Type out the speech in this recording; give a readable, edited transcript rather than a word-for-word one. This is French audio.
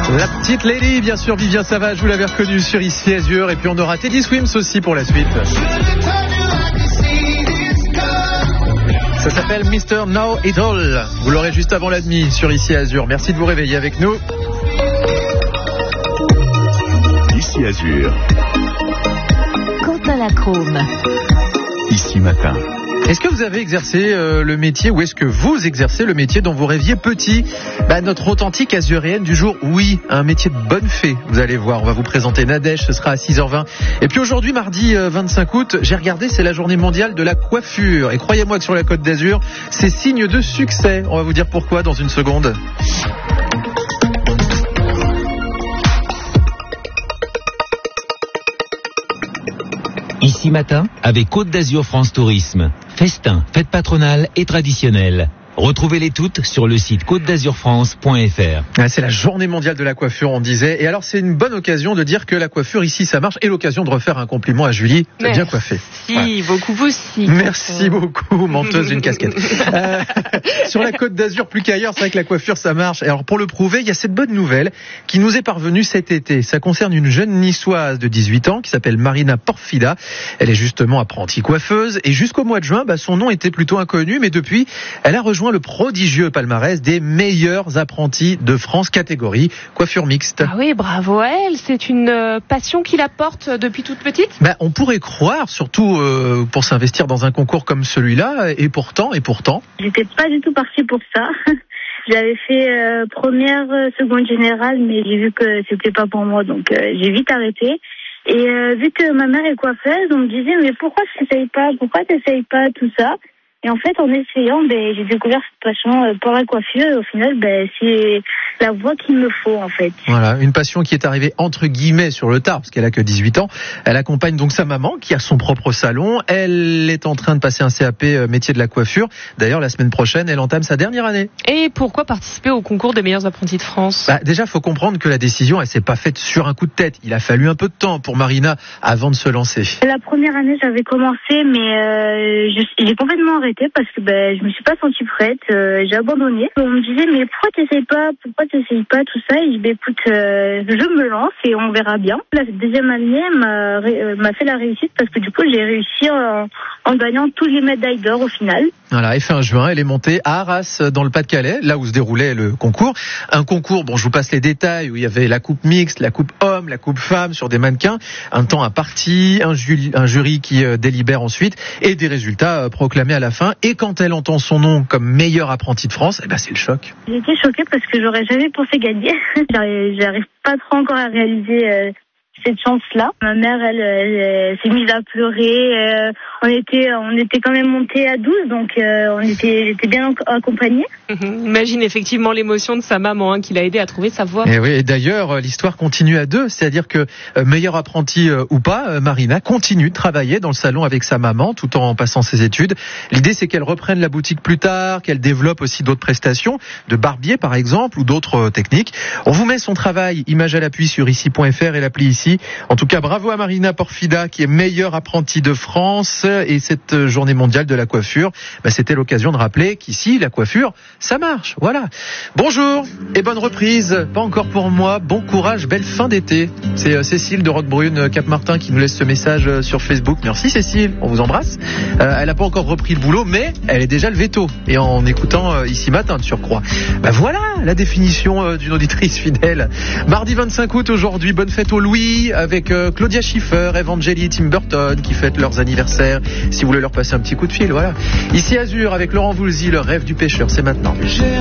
La petite Lady, bien sûr, Vivien Savage, vous l'avez reconnu sur Ici Azur. Et puis on aura Teddy Swims aussi pour la suite. Ça s'appelle Mr. Know It All. Vous l'aurez juste avant la demi sur Ici Azur. Merci de vous réveiller avec nous. Ici Azur. Quentin Lacrome. Ici Matin. Est-ce que vous avez exercé le métier ou est-ce que vous exercez le métier dont vous rêviez petit ? Notre authentique azuréenne du jour, oui, un métier de bonne fée. Vous allez voir, on va vous présenter Nadège, ce sera à 6h20. Et puis aujourd'hui, mardi 25 août, j'ai regardé, c'est la journée mondiale de la coiffure. Et croyez-moi que sur la Côte d'Azur, c'est signe de succès. On va vous dire pourquoi dans une seconde. Ici Matin, avec Côte d'Azur France Tourisme. Festin, fête patronale et traditionnelle. Retrouvez-les toutes sur le site côtedazurfrance.fr. C'est la journée mondiale de la coiffure, on disait. Et alors, c'est une bonne occasion de dire que la coiffure ici, ça marche. Et l'occasion de refaire un compliment à Julie. T'as bien coiffé. Merci beaucoup, vous aussi. Merci beaucoup, menteuse d'une casquette. Sur la Côte d'Azur, plus qu'ailleurs, c'est vrai que la coiffure, ça marche. Et alors, pour le prouver, il y a cette bonne nouvelle qui nous est parvenue cet été. Ça concerne une jeune niçoise de 18 ans qui s'appelle Marina Porfida. Elle est justement apprentie coiffeuse. Et jusqu'au mois de juin, son nom était plutôt inconnu. Mais depuis, elle a rejoint le prodigieux palmarès des meilleurs apprentis de France catégorie coiffure mixte. Ah oui, bravo à elle. C'est une passion qui la porte depuis toute petite. On pourrait croire, surtout pour s'investir dans un concours comme celui-là. Et pourtant. J'étais pas du tout partie pour ça. J'avais fait première, seconde générale, mais j'ai vu que c'était pas pour moi, donc j'ai vite arrêté. Et vu que ma mère est coiffeuse, on me disait mais pourquoi t'essayes pas tout ça. Et en fait, en essayant, j'ai découvert cette passion pour la coiffure. Et au final, c'est la voie qu'il me faut, en fait. Voilà, une passion qui est arrivée entre guillemets sur le tard, parce qu'elle a que 18 ans. Elle accompagne donc sa maman, qui a son propre salon. Elle est en train de passer un CAP métier de la coiffure. D'ailleurs, la semaine prochaine, elle entame sa dernière année. Et pourquoi participer au concours des meilleurs apprentis de France ? Déjà, faut comprendre que la décision, elle s'est pas faite sur un coup de tête. Il a fallu un peu de temps pour Marina avant de se lancer. La première année, j'avais commencé, mais j'ai complètement arrêté parce que je me suis pas sentie prête, j'ai abandonné. On me disait mais pourquoi t'essayes pas tout ça, et je dis écoute, je me lance et on verra bien. La deuxième année m'a fait la réussite parce que du coup j'ai réussi en gagnant tous les médailles d'or au final. Voilà, et fin juin, elle est montée à Arras dans le Pas-de-Calais, là où se déroulait le concours. Un concours, je vous passe les détails, où il y avait la coupe mixte, la coupe homme, la coupe femme sur des mannequins, un temps imparti, un jury qui délibère ensuite et des résultats proclamés à la fin. Et quand elle entend son nom comme meilleure apprentie de France, c'est le choc. J'étais choquée parce que j'aurais jamais pensé gagner. J'arrive pas trop encore à réaliser cette chance-là. Ma mère, elle s'est mise à pleurer. On était quand même montés à 12, donc on était bien accompagnés. Imagine effectivement l'émotion de sa maman qui l'a aidé à trouver sa voie. Et oui, et d'ailleurs, l'histoire continue à deux. C'est-à-dire que, meilleure apprentie ou pas, Marina continue de travailler dans le salon avec sa maman tout en passant ses études. L'idée, c'est qu'elle reprenne la boutique plus tard, qu'elle développe aussi d'autres prestations, de barbier par exemple, ou d'autres techniques. On vous met son travail, image à l'appui sur ici.fr et l'appli ici. En tout cas, bravo à Marina Porfida qui est meilleure apprentie de France, et cette journée mondiale de la coiffure, c'était l'occasion de rappeler qu'ici, la coiffure, ça marche. Voilà. Bonjour et bonne reprise. Pas encore pour moi. Bon courage, belle fin d'été. C'est Cécile de Roquebrune Cap-Martin qui nous laisse ce message sur Facebook. Merci Cécile, on vous embrasse. Elle n'a pas encore repris le boulot, mais elle est déjà levée tôt et en écoutant Ici Matin de surcroît. Voilà la définition d'une auditrice fidèle. Mardi 25 août aujourd'hui, bonne fête aux Louis avec Claudia Schiffer, Evangélie, Tim Burton qui fêtent leurs anniversaires. Si vous voulez leur passer un petit coup de fil, voilà. Ici Azur avec Laurent Voulzy, le rêve du pêcheur, c'est maintenant.